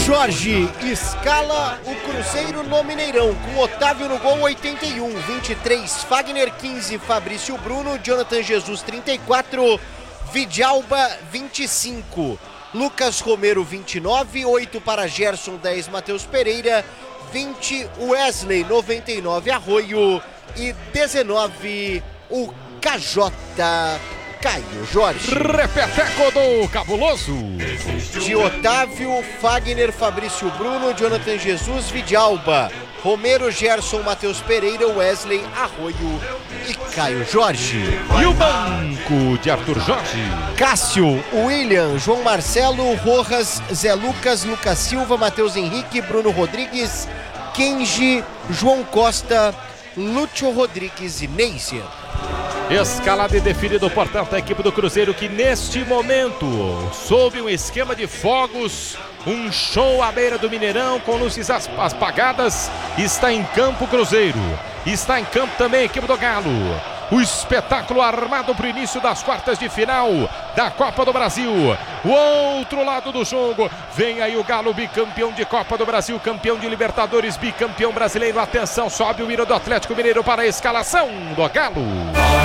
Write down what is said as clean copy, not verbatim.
Jorge escala o Cruzeiro no Mineirão, com Otávio no gol 81, 23 Fagner, 15 Fabrício Bruno, Jonathan Jesus 34, Vidalba 25, Lucas Romero 29, 8 para Gerson, 10 Matheus Pereira, 20 Wesley, 99 Arroio e 19 o KJ Caio Jorge. Repeteco do Cabuloso. De Otávio, Fagner, Fabrício Bruno, Jonathan Jesus, Vidalba, Romero, Gerson, Matheus Pereira, Wesley, Arroio e Caio Jorge. E o banco de Arthur Jorge. Cássio, William, João Marcelo, Rojas, Zé Lucas, Lucas Silva, Matheus Henrique, Bruno Rodrigues, Kenji, João Costa, Lúcio Rodrigues e Neisser. Escalada e definida, portanto, a equipe do Cruzeiro que neste momento, sob um esquema de fogos, um show à beira do Mineirão com luzes apagadas, está em campo o Cruzeiro. Está em campo também a equipe do Galo. O espetáculo armado para o início das quartas de final da Copa do Brasil. O outro lado do jogo, vem aí o Galo, bicampeão de Copa do Brasil, campeão de Libertadores, bicampeão brasileiro. Atenção, sobe o hino do Atlético Mineiro para a escalação do Galo.